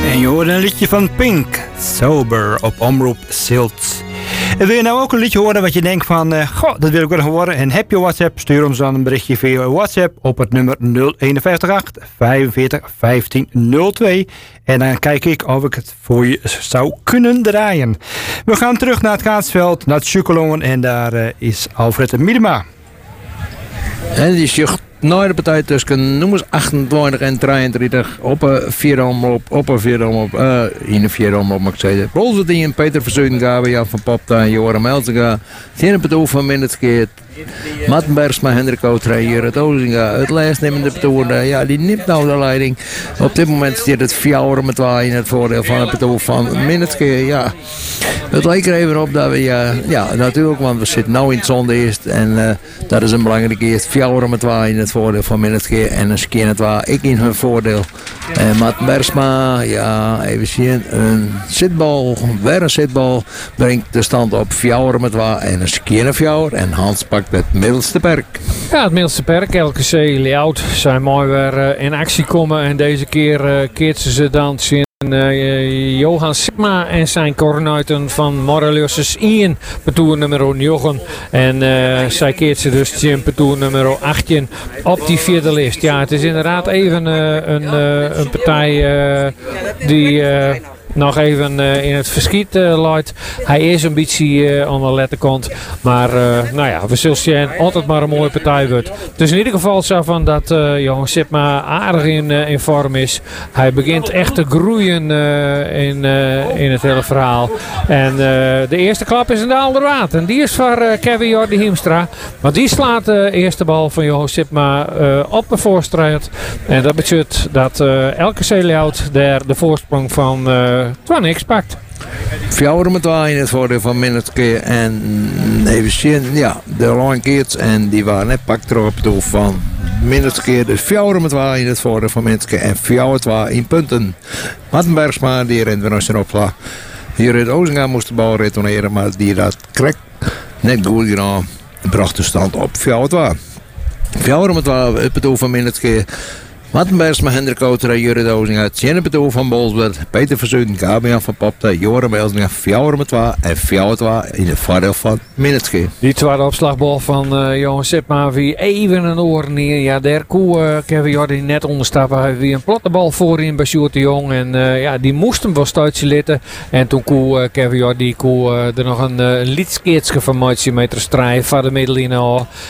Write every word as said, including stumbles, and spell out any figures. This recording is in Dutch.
En je hoort een liedje van Pink, Sober, op Omroep Zilt. En wil je nou ook een liedje horen wat je denkt van... Uh, goh, dat wil ik wel horen. En heb je WhatsApp, stuur ons dan een berichtje via WhatsApp... op het nummer nul een vijf acht vijfenveertig vijftien nul twee. En dan kijk ik of ik het voor je zou kunnen draaien. We gaan terug naar het Kaatsveld, naar het Sjoekelongen. En daar uh, is Alfred Miedema. En die zucht naar de partij tussen nummers achtentwintig en drieëndertig op een vierde omloop, op een vierde omloop, uh, in een vierde omloop mag ik zeggen. Rolzerdien, Peter Verzuiden, Gabi, Jan van Popta, Joram Elzinga, Tjene Petoe van Minneskeert, Matten Bergsma, Hendrik Outrij, Gerrit Ozinga, het lijstnemende Petoe, ja, die neemt nou de leiding. Op dit moment staat het vier met waar in het voordeel van het Petoe van Minneskeert, ja. Het lijkt er even op dat we, ja, ja natuurlijk, want we zitten nu in het zondeerst en uh, dat is een belangrijke eerst. vier met waar in het voordeel van Minneskeert en een keer het waar ik in hun voordeel. En Matten Bergsma, ja, even zien, een zitbal, weer een zitbal, brengt de stand op vier met waar en een keer een vier en Hans pakt het middelste perk. Ja, het middelste perk, L K C Layout, zijn mooi weer uh, in actie komen en deze keer uh, keert ze ze dan zien. En, uh, Johan Sipma en zijn kornuiten van Morelius Ian, petoer nummer negen. En uh, zij keert ze dus in petoer nummer achttien op die vierde list. Ja, het is inderdaad even uh, een, uh, een partij uh, die... Uh, nog even uh, in het verschiet uh, luidt. Hij is een beetje uh, aan de letterkant. Maar uh, nou ja, we zullen zien. Altijd maar een mooie partij wordt. Dus in ieder geval zo van dat uh, Johan Sipma aardig in, uh, in vorm is. Hij begint echt te groeien uh, in, uh, in het hele verhaal. En uh, de eerste klap is een Daalderwaard. En die is voor uh, Kevin Jordi Hiemstra. Want die slaat de eerste bal van Johan Sipma uh, op de voorstrijd. En dat betekent dat uh, L K C Layout daar de voorsprong van... Uh, Twan niks pakt. Vier met waar in het voordeel van Minneskeert en even zien, ja, de Loinkeerts en die waren net pakt erop toe van Minneskeert. Dus vier met waar in het voordeel van Minneskeert en vier met waar in punten. Matten Bergsma, die rent weer naar zijn opslag. Hier in Ozinga moest de bal retourneren, maar die dat krek net goed gedaan. Bracht de stand op vier met waar. vier met waar, het bedoel van Minneskeert. Matten Bergsma, Hendrik Outrij, Jurrit Ozinga, Tjene Petoe van Bolswerd, Peter Verzuiden, Gabian van Popta, Joram Elzinga, vier met waar en vier met waar in het voordeel van Minneskeert. Die tweede opslagbal van uh, Johan Sipma, wie even een oor neer. Ja, daar kon uh, Kevin Jordi net onderstappen. Hij wie een platte bal voorin bij Sjoerd de Jong. En uh, ja, die moest hem wel stuitje litten. En toen kon uh, Kevin Jordi kon, uh, er nog een uh, lietskeertje van Moitje meter strijf van de middelline.